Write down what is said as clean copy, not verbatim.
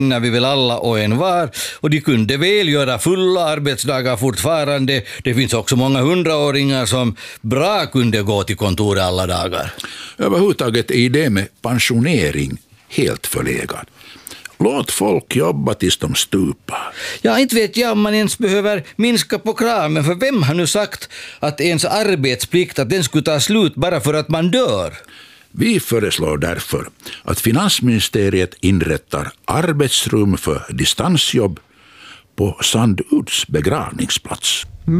när vi väl alla och en var, och de kunde väl göra fulla arbetsdagar fortfarande. Det finns också många 100-åringar som bra kunde gå till kontoret alla dagar. Överhuvudtaget är idén med pensionering helt förlegad. Låt folk jobba tills de stupar. Ja, inte vet jag om man ens behöver minska på kraven, för vem har nu sagt att ens arbetsplikt att den skulle ta slut bara för att man dör? Vi föreslår därför att finansministeriet inrättar arbetsrum för distansjobb på Sanduds begravningsplats.